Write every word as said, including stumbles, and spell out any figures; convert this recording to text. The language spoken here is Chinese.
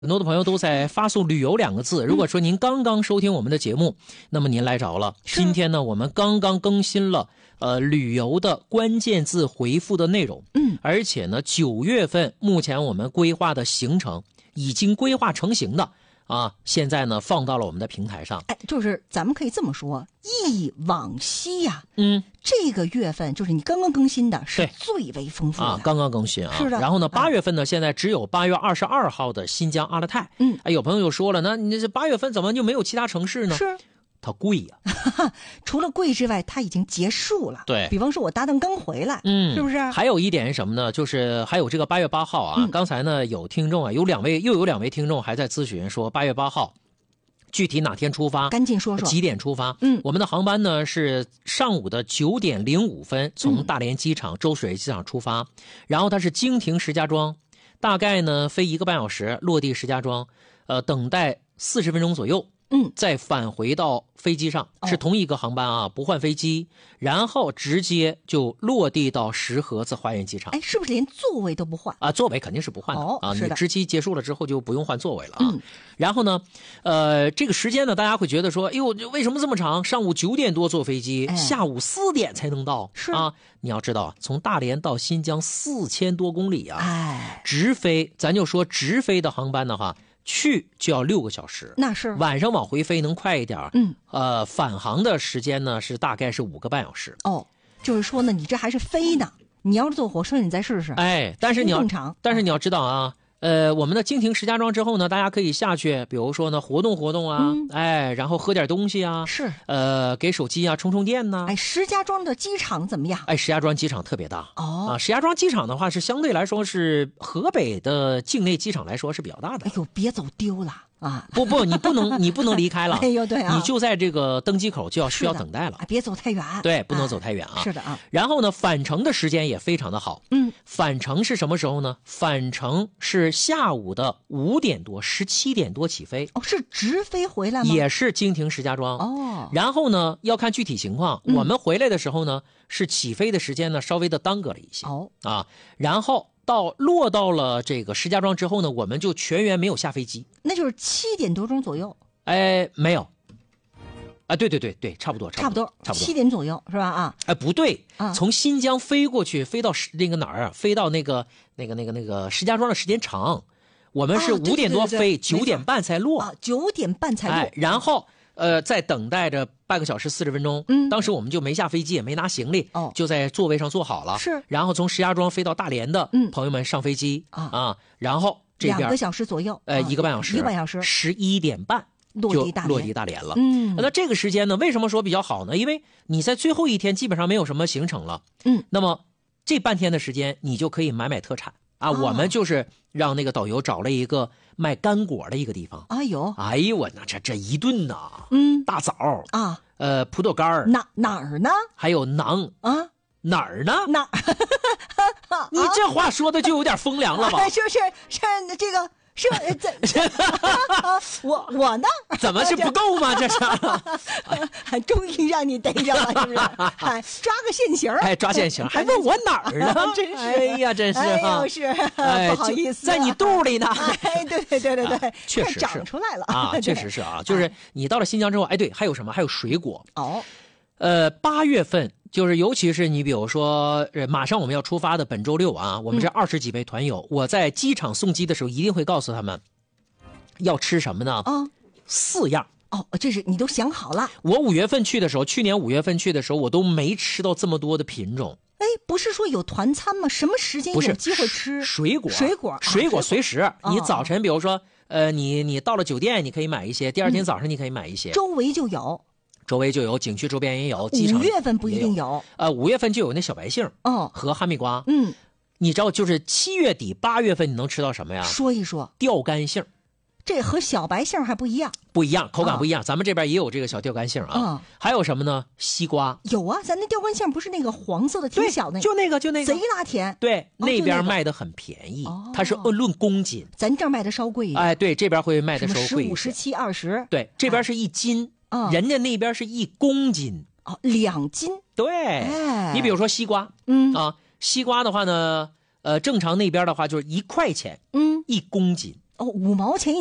很多的朋友都在发送旅游两个字。如果说您刚刚收听我们的节目，那么您来着了。今天呢，我们刚刚更新了呃旅游的关键字回复的内容。嗯，而且呢，九月份目前我们规划的行程已经规划成型的啊，现在呢放到了我们的平台上。 哎，就是咱们可以这么说，忆往昔呀、啊， 嗯， 这个月份就是你刚刚更新的，是最为丰富的啊，刚刚更新啊。 是的。 然后呢，八月份呢，啊、现在只有八月二十二号的新疆阿勒泰。 嗯， 哎，有朋友就说了，那你这八月份怎么就没有其他城市呢？ 是。 它贵呀、 啊，除了贵之外，它已经结束了。 对， 比方说我搭档刚回来， 嗯， 是不是？ 还有一点是什么呢？就是还有这个八月八号啊，嗯、刚才呢有听众啊，有两位又有两位听众还在咨询说八月八号具体哪天出发？ 赶紧说说几点出发？ 嗯， 我们的航班呢是上午的九点零五分从大连机场、嗯、周水机场出发，然后它是经停石家庄，大概呢飞一个半小时，落地石家庄，呃，等待四十分钟左右。嗯，再返回到飞机上，是同一个航班啊，不换飞机，然后直接就落地到石河子花园机场。 哎，是不是连座位都不换啊？座位肯定是不换的、 哦、 啊， 是的你值机结束了之后就不用换座位了啊。 嗯， 然后呢，呃，这个时间呢，大家会觉得说，哎呦，为什么这么长？上午九点多坐飞机，哎、下午四点才能到， 是啊。你要知道，从大连到新疆四千多公里啊， 哎， 直飞，咱就说直飞的航班的话。去就要六个小时， 那是晚上往回飞能快一点， 嗯， 呃，返航的时间呢是大概是五个半小时。 哦，就是说呢，你这还是飞呢，你要是坐火车，你再试试。 哎，但是你要更长， 但是你要知道啊。呃，我们的经停石家庄之后呢，大家可以下去，比如说呢，活动活动啊，嗯、哎，然后喝点东西啊， 是， 呃，给手机啊充充电呐。 哎，石家庄的机场怎么样？ 哎，石家庄机场特别大哦， 啊，石家庄机场的话是相对来说是河北的境内机场来说是比较大的。 哎呦，别走丢了啊！ 不不，你不能你不能离开了。 哎呦，对啊， 你就在这个登机口就要需要等待了， 哎、别走太远。 对，不能走太远啊。 哎、是的啊。 然后呢，返程的时间也非常的好。 嗯， 返程是什么时候呢？返程是下午的五点多，十七点多起飞。 哦，是直飞回来吗？ 也是经停石家庄。 哦。 然后呢，要看具体情况。嗯、我们回来的时候呢，是起飞的时间呢稍微的耽搁了一些。 哦。 啊，然后。到落到了这个石家庄之后呢，我们就全员没有下飞机， 那就是七点多钟左右。 哎，没有，啊，对对对对，差不多， 差不多， 差不多， 七点左右是吧？啊， 哎，不对， 啊、 从新疆飞过去，飞到那个哪儿啊？飞到那个那个那个那个石家庄的时间长，我们是五点多飞，九、啊、点半才落， 啊，九点半才落， 哎，然后。呃，在等待着半个小时四十分钟， 嗯， 当时我们就没下飞机，也没拿行李， 哦， 就在座位上坐好了， 是， 然后从石家庄飞到大连的朋友们上飞机、 嗯、 啊，然后这边两个小时左右， 呃， 啊、 一个半小时， 一个半小时， 十一点半落地大连， 落地大连了， 嗯， 那这个时间呢，为什么说比较好呢？因为你在最后一天基本上没有什么行程了， 嗯， 那么这半天的时间你就可以买买特产啊， 哦、 我们就是让那个导游找了一个。卖干果的一个地方， 哎呦， 哎呦我那这这一顿呐， 嗯， 大枣啊， 呃，葡萄干儿， 哪哪儿呢？ 还有馕啊， 哪儿呢？ 哪？ 你这话说的就有点风凉了吧？ 啊、是不是是这个是怎？我我呢？ 怎么是不够吗？这是， 终于让你逮着了，是不是？哎，抓个现行， 哎，抓现行，还问我哪儿呢？ 真是， 哎呀，真是， 哎呦是， 哎， 不好意思、 啊，在你肚里呢。 哎，对对对对对， 啊、确实是长出来了啊，确实是啊，就是你到了新疆之后，哎，对，还有什么？还有水果哦， 呃，八月份。就是，尤其是你比如说，呃，马上我们要出发的本周六啊，我们这二十几位团友，嗯、我在机场送机的时候一定会告诉他们，要吃什么呢？ 啊、 嗯，四样。 哦，这是你都想好了。 我五月份去的时候，去年五月份去的时候，我都没吃到这么多的品种。 哎，不是说有团餐吗？什么时间有机会吃水果？ 水果， 水果随时。啊、你早晨，比如说，呃，你你到了酒店，你可以买一些；第二天早上你可以买一些。 嗯、周围就有。 周围就有，景区周边也有，机场五月份不一定有， 呃，五月份就有那小白杏， 哦， 和哈密瓜， 嗯， 你知道，就是七月底八月份你能吃到什么呀？ 说一说， 吊干杏， 这和小白杏还不一样， 不一样，口感不一样。哦、咱们这边也有这个小吊干杏啊， 嗯， 还有什么呢？西瓜有啊，咱那吊干杏不是那个黄色的，挺小那， 就那个，就那个， 贼拉甜。 对， 哦、 那边卖的很便宜， 哦、 它是论公斤， 咱这儿卖的稍贵一点。 哎，对，这边会卖的稍贵一些， 十五、十七、二十， 对，这边是一斤。 嗯、 人家那边是一公斤哦，两斤。 对， 哎、 你比如说西瓜， 嗯啊，西瓜的话呢，呃，正常那边的话就是一块钱， 嗯， 一公斤。 哦，五毛钱